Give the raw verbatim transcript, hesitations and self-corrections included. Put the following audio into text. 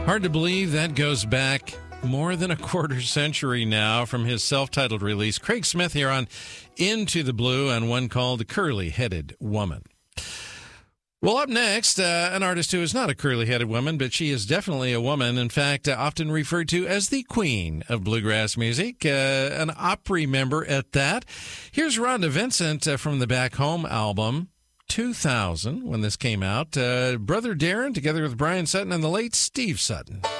Hard to believe that goes back more than a quarter century now from his self-titled release. Craig Smith here on Into the Blue and one called Curly-Headed Woman. Well, up next, uh, an artist who is not a curly-headed woman, but she is definitely a woman. In fact, uh, often referred to as the queen of bluegrass music, uh, an Opry member at that. Here's Rhonda Vincent uh, from the Back Home album, two thousand, when this came out. Uh, Brother Darren, together with Brian Sutton and the late Steve Sutton.